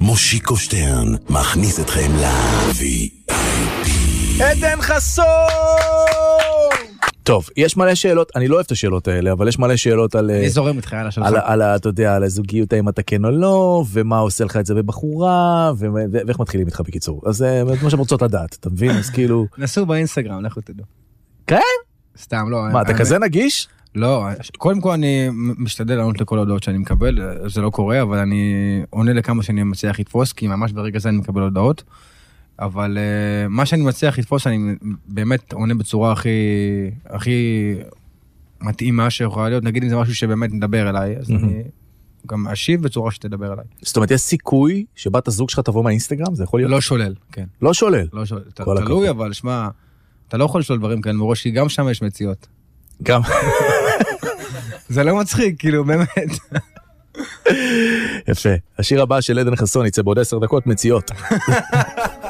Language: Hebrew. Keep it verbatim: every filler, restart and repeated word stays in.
מושיקו שטרן מכניס אתכם ל-וי איי פי. עדן חסון! טוב, יש מלא שאלות, אני לא אוהב את השאלות האלה, אבל יש מלא שאלות על... אני זורם איתך, על השאלות. על, אתה יודע, על הזוגיות, האם אתה כן או לא, ומה עושה לך את זה בבחורה, ואיך מתחילים איתך בקיצור. אז זה מה שהן רוצות לדעת, אתה מבין? אז כאילו... נסו באינסטגרם, לכו תדעו. כן? סתם, לא. מה, אתה כזה נגיש? לא, קודם כל אני משתדל לענות לכל הודעות שאני מקבל, זה לא קורה, אבל אני עונה לכמה שאני מצליח לתפוס, כי ממש ברגע זה אני מקבל הודעות. אבל uh, מה שאני מצליח לתפוס, אני באמת עונה בצורה הכי, הכי מתאימה שיכולה להיות. נגיד אם זה משהו שבאמת נדבר אליי, אז mm-hmm. אני גם אשיב בצורה שתדבר אליי. זאת אומרת, יש סיכוי שבת הזוג שלך תבוא מהאינסטגרם? זה יכול להיות? לא שולל, כן. לא שולל? לא שולל. ת, תלוי, אבל שמה, אתה לא יכול לשאול דברים כאלה מראש, כי גם שם יש מציאות. גם. זה לא מצחיק, כאילו, באמת. יפה. השיר הבא של עדן חסון יצא בעוד עשר דקות, מציאות.